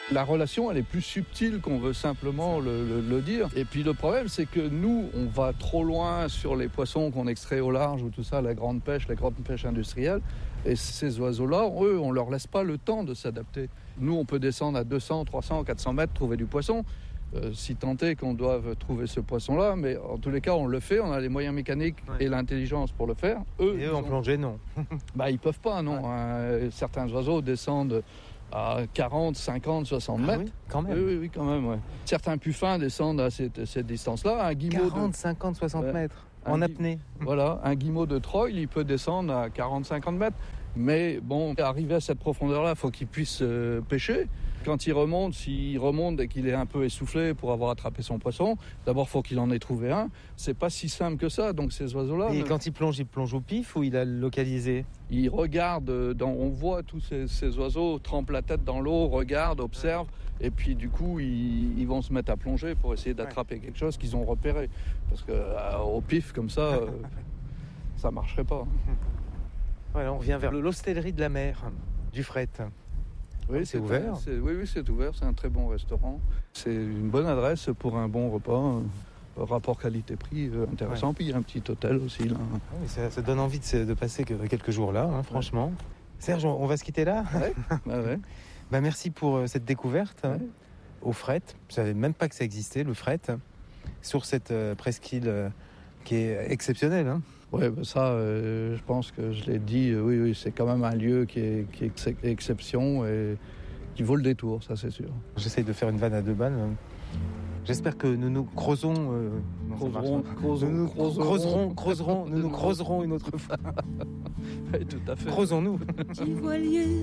La relation, elle est plus subtile qu'on veut simplement le dire. Et puis le problème, c'est que nous, on va trop loin sur les poissons qu'on extrait au large ou tout ça, la grande pêche industrielle. Et ces oiseaux-là, eux, on leur laisse pas le temps de s'adapter. Nous, on peut descendre à 200, 300, 400 mètres, trouver du poisson. Si tant est qu'on doive trouver ce poisson-là, mais en tous les cas, on le fait, on a les moyens mécaniques et l'intelligence pour le faire. Eux en plongée, non. Ils peuvent pas, non. Certains oiseaux descendent à 40, 50, 60 mètres. Oui, quand même. Oui, quand même, ouais. Certains puffins descendent à cette distance-là. Un guillemot 40, 50, 60 mètres en apnée. Voilà, un guillemot de Troil, il peut descendre à 40, 50 mètres. Mais bon, arrivé à cette profondeur-là, il faut qu'il puisse pêcher. Quand il remonte, s'il remonte et qu'il est un peu essoufflé pour avoir attrapé son poisson, d'abord, il faut qu'il en ait trouvé un. C'est pas si simple que ça, donc ces oiseaux-là... Et quand il plonge au pif ou il a localisé ? Il regarde, on voit tous ces oiseaux trempent la tête dans l'eau, regardent, observent, et puis du coup, ils vont se mettre à plonger pour essayer d'attraper quelque chose qu'ils ont repéré. Parce qu'au pif, comme ça, ça marcherait pas. Voilà, on revient vers l'hostellerie de la mer, du Fret. Oui, c'est ouvert. Oui, c'est ouvert. C'est un très bon restaurant. C'est une bonne adresse pour un bon repas. Rapport qualité-prix intéressant. Puis il y a un petit hôtel aussi. Là. Oui, ça donne envie de passer quelques jours là, franchement. Serge, on va se quitter là. Ouais. Merci pour cette découverte au Fret. Je savais même pas que ça existait, le Fret, sur cette presqu'île qui est exceptionnelle. Oui, ça, je pense que je l'ai dit. Oui, c'est quand même un lieu qui est exception et qui vaut le détour, ça c'est sûr. J'essaye de faire une vanne à 2 balles. J'espère que nous nous creuserons une autre fois. Oui, tout à fait. Creusons-nous.